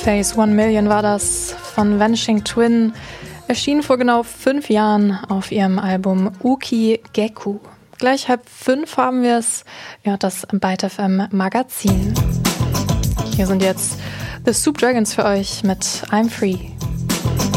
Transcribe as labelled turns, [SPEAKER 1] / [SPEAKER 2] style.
[SPEAKER 1] Face 1 Million war das von Vanishing Twin, erschien vor genau 5 Jahren auf ihrem Album Uki Geku. Gleich 4:30 haben wir es, das Byte FM Magazin. Hier sind jetzt The Soup Dragons für euch mit I'm Free.